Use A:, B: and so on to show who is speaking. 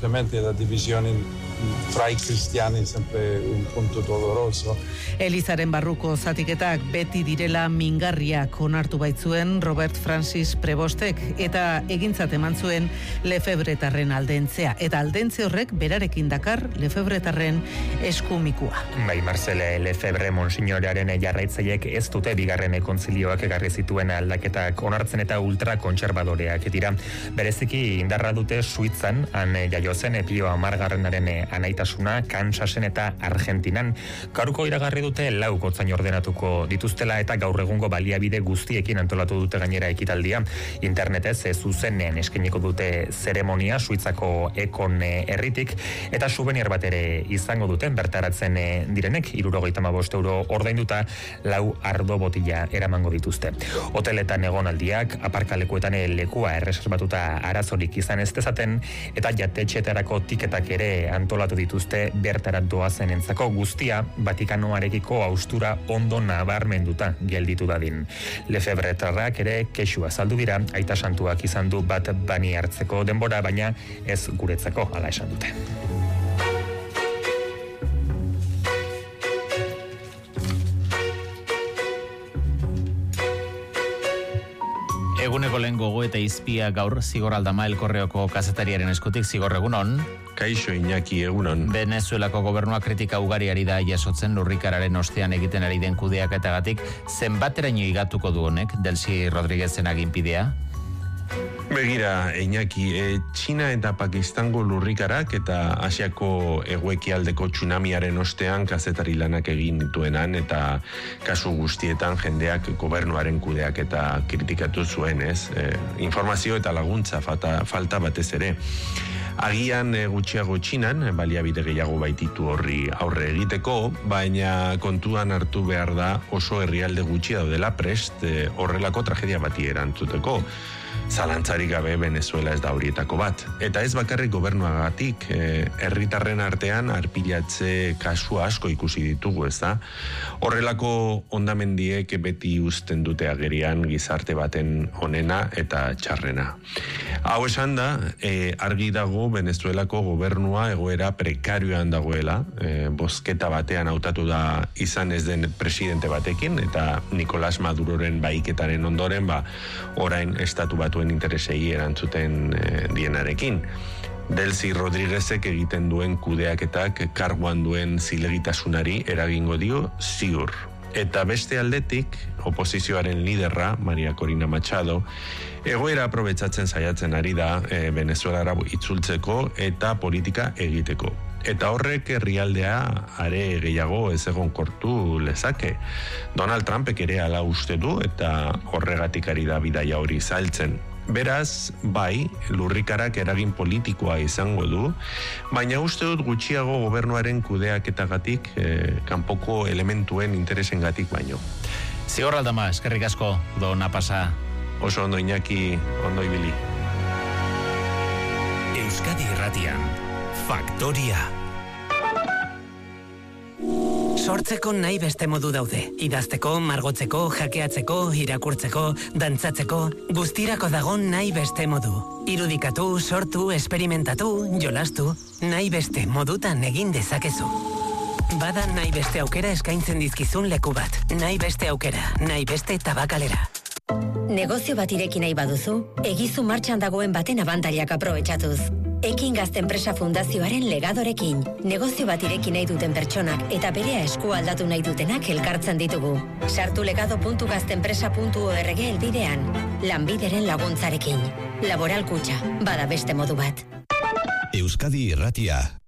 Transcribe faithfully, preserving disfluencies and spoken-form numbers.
A: ovviamente la divisione fra i cristiani è sempre un punto doloroso.
B: Elizaren barruko zatiketak beti direla mingarriak onartu baitzuen Robert Francis Prebostek eta egintzat eman zuen Lefebvretarren aldentzea. Eta aldentze horrek berarekin dakar Lefebvretarren eskumikua.
C: Bai, Marcele Lefebvre monsignorearen jarraitzaileek ez dute bigarren kontzilioak egarri zituen aldaketak onartzen eta ultrakontserbadoreak dira. Bereziki indarra dute Suitzan, han jaio zen Pio hamargarrenaren anaitasuna, Kansasen eta Argentinan. Gaurko iragarri dute lau gotzain ordenatuko dituztela eta gaur egungo baliabide guztiekin antolatu dute gainera ekitaldia. Internetez zuzenean eskainiko dute zeremonia Suitzako Ekon herritik eta souvenir bat ere izango duten bertaratzen direnek hirurogeita hamabost euro ordainduta lau ardo botila eramango dituzte. Hoteletan egonaldiak, aparkalekuetan lekua erreserbatuta arazorik izan ez dezaten eta jatetxeetarako tiketak ere antolatu dituzte bertarat doazen entzako guztia Vatikanoarekiko haustura ondo nabarmenduta gelditu dadin. Lefebvretarrak ere kexua azaldu dira, aita santuak izan du bat bani hartzeko denbora, baina ez guretzako, hala esan dute.
D: Eguneko lehen gogo eta izpia gaur Zigor Aldama Elkorreoko kazetariaren eskutik. Zigor, egunon.
E: Kaixo, Iñaki, egunon.
D: Venezuelako gobernua kritika ugari ari da jasotzen lurrikararen ostean egiten ari den kudeaketagatik. Zenbateraino igatuko du honek Delcy Rodríguezen aginpidea?
E: Begira, Iñaki, e, Txina eta Pakistango lurrikarak eta Asiako eguekialdeko tsunamiaren ostean kazetari lanak egin dituenan eta kasu guztietan jendeak gobernuaren kudeak eta kritikatu zuen, ez? E, informazio eta laguntza falta, falta batez ere. Agian e, gutxiago Txinan, baliabide gehiago baititu horri aurre egiteko, baina kontuan hartu behar da oso herrialde gutxi daudela prest e, horrelako tragedia bati erantzuteko. Zalantzarik gabe Venezuela ez da horietako bat. Eta ez bakarrik gobernuagatik, herritarren artean arpilatze kasu asko ikusi ditugu, ez da? Horrelako hondamendiek beti uzten dute agerian gizarte baten onena eta txarrena. Hau esan da, e, argi dago Venezuelako gobernua egoera prekarioan dagoela, e, bozketa batean hautatu da izan ez den presidente batekin, eta Nicolás Maduroren baiketaren ondoren, ba, orain estatu batuen interesei erantzuten e, dienarekin. Delcy Rodríguezek egiten duen kudeaketak karguan duen zilegitasunari eragingo dio ziur. Eta beste aldetik, oposizioaren liderra, Maria Corina Machado, egoera aprobetsatzen saiatzen ari da e, Venezuelara itzultzeko eta politika egiteko. Eta horrek herrialdea are gehiago ez egon kortu lezake. Donald Trumpek ere ala uste du eta horregatik ari da bidaia hori zailtzen. Beraz, bai, lurrikarak eragin politikoa izango du, baina uste dut gutxiago gobernuaren kudeaketagatik eh, kanpoko elementuen interesengatik baino.
D: Zigor Aldama, eskerrik asko, dona pasa.
E: Oso ondo Iñaki, ondo ibili.
F: Euskadi Irratian, Faktoria. Sortzeko nahi beste modu daude. Idazteko, margotzeko, jakeatzeko, irakurtzeko, dantzatzeko, guztirako dago nahi beste modu. Irudikatu, sortu, esperimentatu, jolastu, nahi beste modutan egin dezakezu. Bada nahi beste aukera eskaintzen dizkizun leku bat. Nahi beste aukera, nahi beste tabakalera.
G: Negozio bat ireki nahi baduzu, egizu martxan dagoen baten abantailak aprobetxatuz. Ekin Gazte Enpresa Fundazioaren legadorekin. Negozio bat ireki nahi duten pertsonak eta berea esku aldatu nahi dutenak elkartzen ditugu. Sartu legado puntu gaztenpresa puntu org elbidean. Lanbideren laguntzarekin. Laboral Kutxa, bada beste modu bat.
F: Euskadi Irratia.